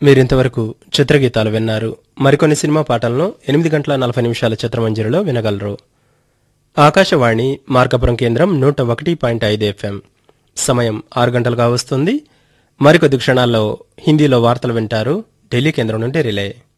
మీరింతవరకు చిత్రగీతాలు విన్నారు. మరికొన్ని సినిమా పాటలను 8:40 చిత్రమంజరిలో వినగలరు. ఆకాశవాణి మార్కాపురం కేంద్రం 101.5 FM. సమయం 6 గంటలుగా వస్తుంది. మరికొద్ది క్షణాల్లో హిందీలో వార్తలు వింటారు. ఢిల్లీ కేంద్రం నుండి రిలే.